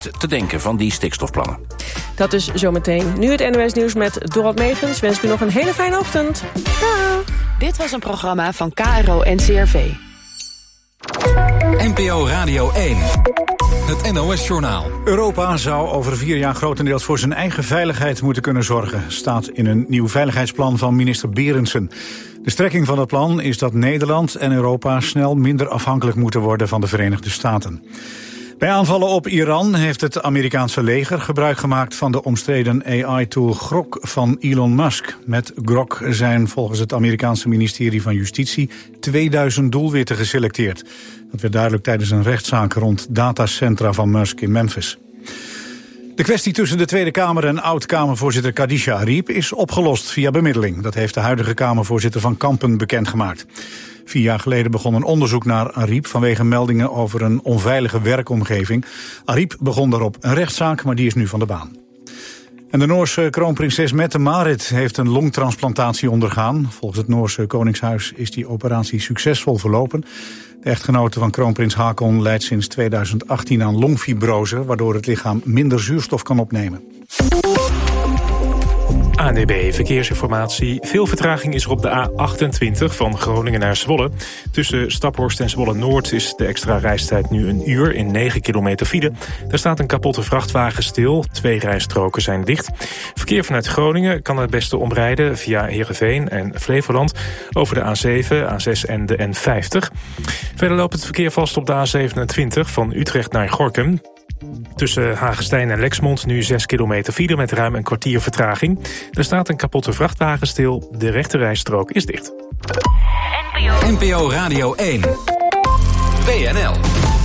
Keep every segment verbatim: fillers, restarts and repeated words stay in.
te denken van die stikstofplannen. Dat is zometeen. Nu het N O S Nieuws met Dorot Megens. Wens ik u nog een hele fijne ochtend. Dag. Dit was een programma van K R O N C R V. N P O Radio één. Het N O S-journaal. Europa zou over vier jaar grotendeels voor zijn eigen veiligheid moeten kunnen zorgen, staat in een nieuw veiligheidsplan van minister Berendsen. De strekking van het plan is dat Nederland en Europa snel minder afhankelijk moeten worden van de Verenigde Staten. Bij aanvallen op Iran heeft het Amerikaanse leger gebruik gemaakt van de omstreden A I-tool Grok van Elon Musk. Met Grok zijn volgens het Amerikaanse ministerie van Justitie tweeduizend doelwitten geselecteerd. Dat werd duidelijk tijdens een rechtszaak rond datacentra van Musk in Memphis. De kwestie tussen de Tweede Kamer en oud-Kamervoorzitter Khadija Arib is opgelost via bemiddeling. Dat heeft de huidige Kamervoorzitter Van Kampen bekendgemaakt. Vier jaar geleden begon een onderzoek naar Arib vanwege meldingen over een onveilige werkomgeving. Arib begon daarop een rechtszaak, maar die is nu van de baan. En de Noorse kroonprinses Mette-Marit heeft een longtransplantatie ondergaan. Volgens het Noorse Koningshuis is die operatie succesvol verlopen. De echtgenote van kroonprins Haakon lijdt sinds tweeduizend achttien aan longfibrose, waardoor het lichaam minder zuurstof kan opnemen. A N D B Verkeersinformatie. Veel vertraging is er op de A achtentwintig van Groningen naar Zwolle. Tussen Staphorst en Zwolle-Noord is de extra reistijd nu een uur in negen kilometer file. Daar staat een kapotte vrachtwagen stil. Twee rijstroken zijn dicht. Verkeer vanuit Groningen kan het beste omrijden via Heerenveen en Flevoland over de A zeven, A zes en de N vijftig. Verder loopt het verkeer vast op de A zevenentwintig van Utrecht naar Gorinchem. Tussen Hagestein en Lexmond nu zes kilometer file met ruim een kwartier vertraging. Er staat een kapotte vrachtwagen stil. De rechterrijstrook is dicht. N P O Radio één. W N L.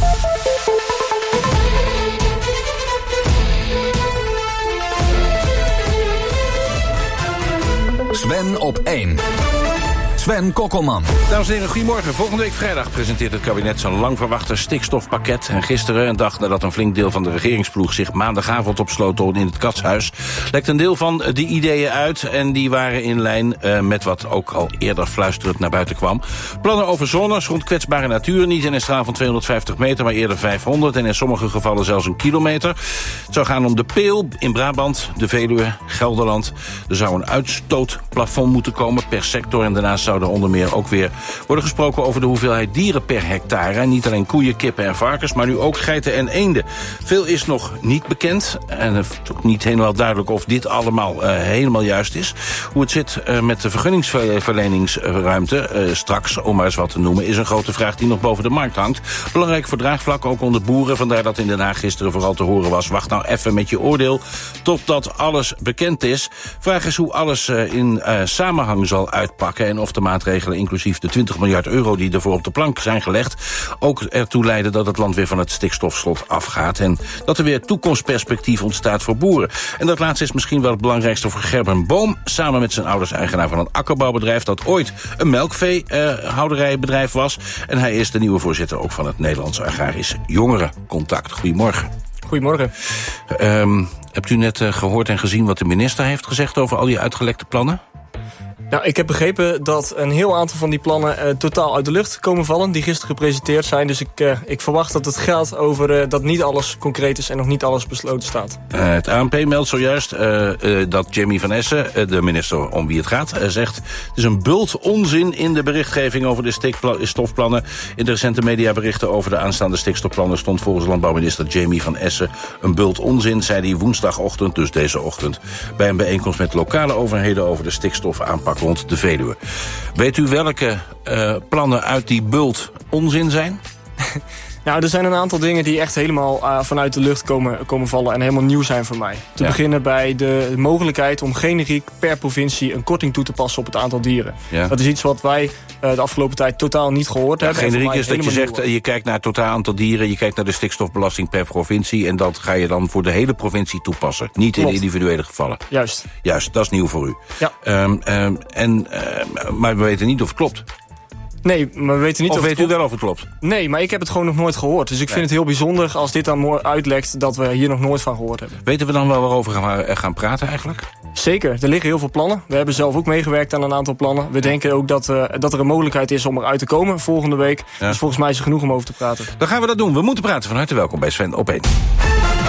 Sven op één. Sven Kokkelman. Dames en heren, goedemorgen. Volgende week vrijdag presenteert het kabinet zijn lang verwachte stikstofpakket. En gisteren, een dag nadat een flink deel van de regeringsploeg zich maandagavond opsloot in het Katshuis, lekt een deel van die ideeën uit. En die waren in lijn uh, met wat ook al eerder fluisterend naar buiten kwam. Plannen over zones rond kwetsbare natuur. Niet in een straal van tweehonderdvijftig meter, maar eerder vijfhonderd. En in sommige gevallen zelfs een kilometer. Het zou gaan om de Peel in Brabant, de Veluwe, Gelderland. Er zou een uitstootplafond moeten komen per sector. En daarnaast zou er onder meer ook weer worden gesproken over de hoeveelheid dieren per hectare. En niet alleen koeien, kippen en varkens, maar nu ook geiten en eenden. Veel is nog niet bekend. En het is ook niet helemaal duidelijk of dit allemaal uh, helemaal juist is. Hoe het zit uh, met de vergunningsverleningsruimte uh, straks, om maar eens wat te noemen, is een grote vraag die nog boven de markt hangt. Belangrijk verdraagvlak ook onder boeren. Vandaar dat in Den Haag gisteren vooral te horen was: wacht nou even met je oordeel totdat alles bekend is. Vraag is hoe alles uh, in uh, samenhang zal uitpakken en of de maatregelen, inclusief de twintig miljard euro die ervoor op de plank zijn gelegd, ook ertoe leiden dat het land weer van het stikstofslot afgaat en dat er weer toekomstperspectief ontstaat voor boeren. En dat laatste is misschien wel het belangrijkste voor Gerben Boom, samen met zijn ouders eigenaar van een akkerbouwbedrijf dat ooit een melkveehouderijbedrijf was. En hij is de nieuwe voorzitter ook van het Nederlands Agrarisch Jongerencontact. Goedemorgen. Goedemorgen. Um, hebt u net uh, gehoord en gezien wat de minister heeft gezegd over al die uitgelekte plannen? Nou, ik heb begrepen dat een heel aantal van die plannen uh, totaal uit de lucht komen vallen, die gisteren gepresenteerd zijn. Dus ik, uh, ik verwacht dat het gaat over uh, dat niet alles concreet is en nog niet alles besloten staat. Uh, het A N P meldt zojuist uh, uh, dat Jamie van Essen, uh, de minister om wie het gaat, uh, zegt: het is een bult onzin in de berichtgeving over de stikstofplannen. In de recente mediaberichten over de aanstaande stikstofplannen stond volgens landbouwminister Jamie van Essen een bult onzin, zei hij woensdagochtend, dus deze ochtend, bij een bijeenkomst met lokale overheden over de stikstofaanpak rond de Veluwe. Weet u welke uh, plannen uit die bult onzin zijn? Nou, er zijn een aantal dingen die echt helemaal uh, vanuit de lucht komen, komen vallen en helemaal nieuw zijn voor mij. Te ja. beginnen bij de mogelijkheid om generiek per provincie een korting toe te passen op het aantal dieren. Ja. Dat is iets wat wij uh, de afgelopen tijd totaal niet gehoord ja, hebben. Generiek is dat je zegt, nieuw. je kijkt naar het totaal aantal dieren, je kijkt naar de stikstofbelasting per provincie en dat ga je dan voor de hele provincie toepassen. Niet Klopt. in individuele gevallen. Juist. Juist, dat is nieuw voor u. Ja. Um, um, en, uh, maar we weten niet of het klopt. Nee, maar we weten niet of, of weet het u wel of het klopt? Nee, maar ik heb het gewoon nog nooit gehoord. Dus ik vind nee. het heel bijzonder als dit dan uitlekt dat we hier nog nooit van gehoord hebben. Weten we dan wel waarover gaan, gaan praten eigenlijk? Zeker, er liggen heel veel plannen. We hebben zelf ook meegewerkt aan een aantal plannen. We denken ook dat, uh, dat er een mogelijkheid is om eruit te komen volgende week. Ja. Dus volgens mij is er genoeg om over te praten. Dan gaan we dat doen. We moeten praten. Van harte welkom bij Sven op één.